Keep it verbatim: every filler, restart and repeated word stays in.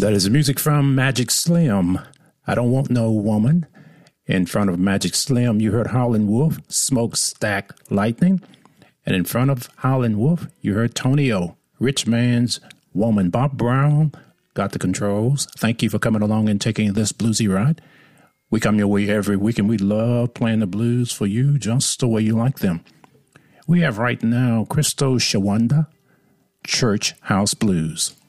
That is music from Magic Slim. I Don't Want No Woman. In front of Magic Slim, you heard Howlin' Wolf, Smokestack Lightning. And in front of Howlin' Wolf, you heard Tonio, Rich Man's Woman. Bob Brown got the controls. Thank you for coming along and taking this bluesy ride. We come your way every week, and we love playing the blues for you just the way you like them. We have right now Christo Shawanda, Church House Blues.